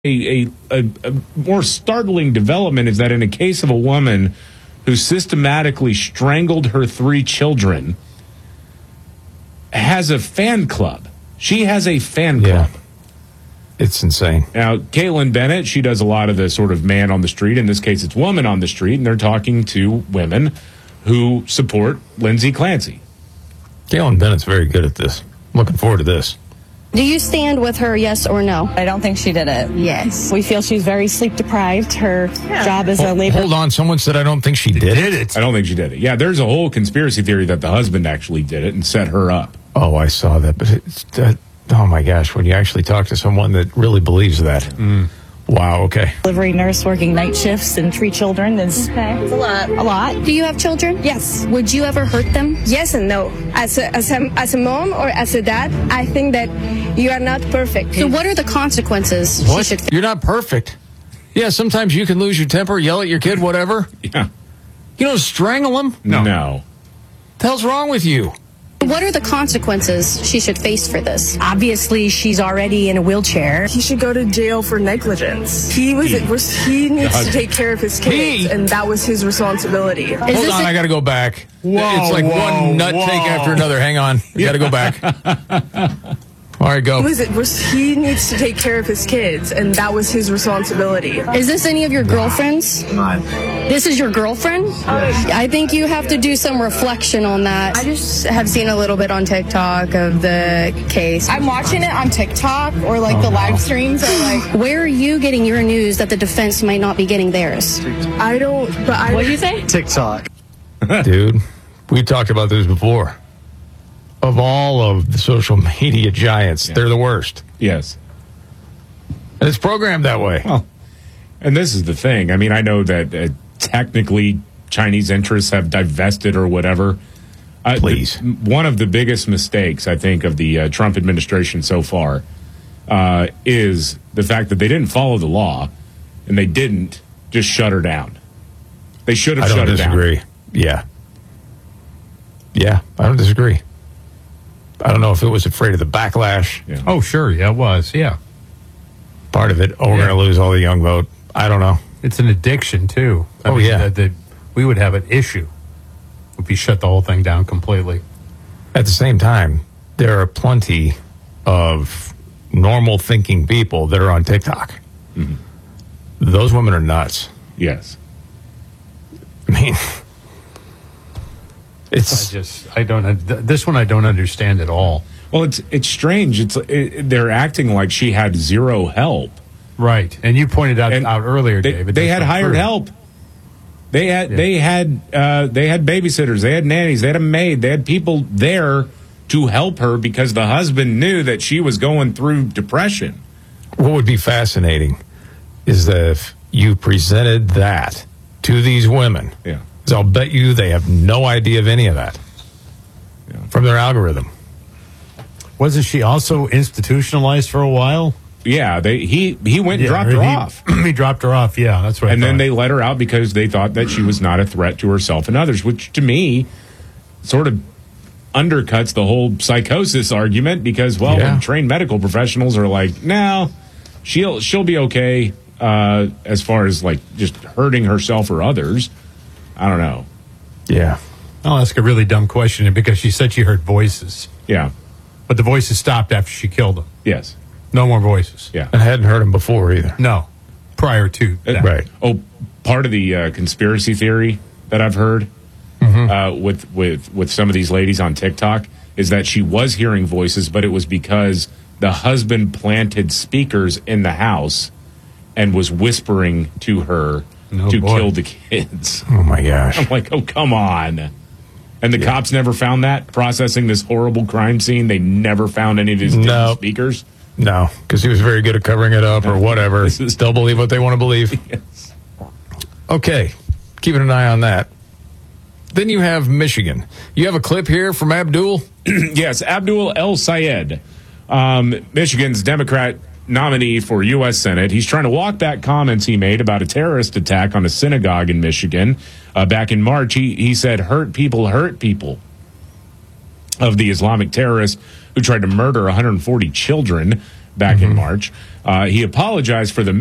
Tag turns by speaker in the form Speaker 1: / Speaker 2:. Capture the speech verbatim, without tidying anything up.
Speaker 1: A, a, a more startling development is that in a case of a woman who systematically strangled her three children, has a fan club. She has a fan club.
Speaker 2: Yeah. It's insane.
Speaker 1: Now, Caitlin Bennett, she does a lot of the sort of man on the street. In this case, it's woman on the street, and they're talking to women who support Lindsay Clancy.
Speaker 2: Caitlin Bennett's very good at this. I'm looking forward to this.
Speaker 3: Do you stand with her, yes or no?
Speaker 4: I don't think she did it.
Speaker 3: Yes. We feel she's very sleep deprived. Her yeah. job is a labor.
Speaker 2: Hold on. Someone said I don't think she did, did it.
Speaker 1: I don't think she did it. Yeah, there's a whole conspiracy theory that the husband actually did it and set her up.
Speaker 2: Oh, I saw that. But it's, uh, oh, my gosh, when you actually talk to someone that really believes that. Mm. Wow, okay.
Speaker 4: Delivery nurse working night shifts and three children is okay. It's a lot.
Speaker 3: A lot. Do you have children?
Speaker 5: Yes.
Speaker 3: Would you ever hurt them?
Speaker 5: Yes and no. As a, as a, as a mom or as a dad, I think that you are not perfect.
Speaker 3: So what are the consequences?
Speaker 2: What?
Speaker 3: She should
Speaker 2: You're not perfect. Yeah, sometimes you can lose your temper, yell at your kid, whatever.
Speaker 1: Yeah.
Speaker 2: You don't strangle him?
Speaker 1: No. No.
Speaker 2: What the hell's wrong with you?
Speaker 3: What are the consequences she should face for this?
Speaker 4: Obviously, she's already in a wheelchair.
Speaker 6: He should go to jail for negligence. He was he, he needs God. to take care of his kids, he? and that was his responsibility.
Speaker 3: Is
Speaker 2: Hold on, a- I got to go back. Whoa, it's like whoa, one nut whoa. take after another. Hang on, you got to go back. All right, go.
Speaker 6: He, was, he needs to take care of his kids, and that was his responsibility.
Speaker 3: Is this any of your girlfriends? This is your girlfriend? I think you have to do some reflection on that.
Speaker 5: I just have seen a little bit on TikTok of the case.
Speaker 7: I'm watching it on TikTok or like oh, the live streams. Or like,
Speaker 3: where are you getting your news that the defense might not be getting theirs?
Speaker 6: I don't. But I.
Speaker 4: What do you say?
Speaker 8: TikTok.
Speaker 2: Dude, we talked about this before. Of all of the social media giants, yeah. they're the worst.
Speaker 1: Yes.
Speaker 2: And it's programmed that way.
Speaker 1: Well, and this is the thing. I mean, I know that uh, technically Chinese interests have divested or whatever. Uh,
Speaker 2: Please.
Speaker 1: The, one of the biggest mistakes, I think, of the uh, Trump administration so far uh, is the fact that they didn't follow the law and they didn't just shut her down. They should have
Speaker 2: I
Speaker 1: shut
Speaker 2: don't
Speaker 1: her down.
Speaker 2: disagree. Yeah. Yeah, I don't disagree. I don't know if it was afraid of the backlash.
Speaker 9: Yeah. Oh, sure. Yeah, it was. Yeah.
Speaker 2: Part of it. Oh, we're yeah. going to lose all the young vote. I don't know.
Speaker 9: It's an addiction, too. I
Speaker 2: oh,
Speaker 9: mean,
Speaker 2: yeah.
Speaker 9: That, that we would have an issue if we shut the whole thing down completely.
Speaker 2: At the same time, there are plenty of normal thinking people that are on TikTok. Mm-hmm. Those women are nuts.
Speaker 1: Yes.
Speaker 2: I mean... It's
Speaker 9: I just I don't this one I don't understand at all.
Speaker 1: Well, it's it's strange. It's it, they're acting like she had zero help.
Speaker 9: Right, and you pointed out,
Speaker 1: and
Speaker 9: out earlier,
Speaker 1: they,
Speaker 9: David.
Speaker 1: They had hired
Speaker 9: true.
Speaker 1: help. They had
Speaker 9: yeah.
Speaker 1: they had uh, they had babysitters. They had nannies. They had a maid. They had people there to help her because the husband knew that she was going through depression.
Speaker 2: What would be fascinating is that if you presented that to these women.
Speaker 1: Yeah.
Speaker 2: So I'll bet you they have no idea of any of that yeah. from their algorithm.
Speaker 9: Wasn't she also institutionalized for a while?
Speaker 1: Yeah, they he he went and yeah, dropped her
Speaker 9: he,
Speaker 1: off.
Speaker 9: He dropped her off, yeah, that's right.
Speaker 1: And then they let her out because they thought that she was not a threat to herself and others, which to me sort of undercuts the whole psychosis argument because, well,
Speaker 2: yeah.
Speaker 1: when trained medical professionals are like, no, she'll, she'll be okay uh, as far as like just hurting herself or others. I don't know.
Speaker 2: Yeah.
Speaker 9: I'll ask a really dumb question because she said she heard voices.
Speaker 1: Yeah.
Speaker 9: But the voices stopped after she killed them.
Speaker 1: Yes.
Speaker 9: No more voices.
Speaker 1: Yeah.
Speaker 2: I hadn't heard them before either.
Speaker 9: No. Prior to that.
Speaker 2: Right.
Speaker 1: Oh, part of the uh, conspiracy theory that I've heard mm-hmm. uh, with, with, with some of these ladies on TikTok is that she was hearing voices, but it was because the husband planted speakers in the house and was whispering to her Oh, to boy. kill the kids.
Speaker 2: Oh, my gosh.
Speaker 1: I'm like, oh, come on. And the yeah. cops never found that? Processing this horrible crime scene, they never found any of these
Speaker 2: no.
Speaker 1: speakers?
Speaker 2: No, because he was very good at covering it up or whatever. Still believe what they want to believe.
Speaker 1: Yes.
Speaker 2: Okay, keeping an eye on that. Then you have Michigan. You have a clip here from Abdul?
Speaker 1: Yes, Abdul El Sayed, um, Michigan's Democrat nominee for U S Senate. He's trying to walk back comments he made about a terrorist attack on a synagogue in Michigan uh, back in March. He, he said, hurt people hurt people of the Islamic terrorists who tried to murder one hundred forty children. back in March. Uh, he apologized for the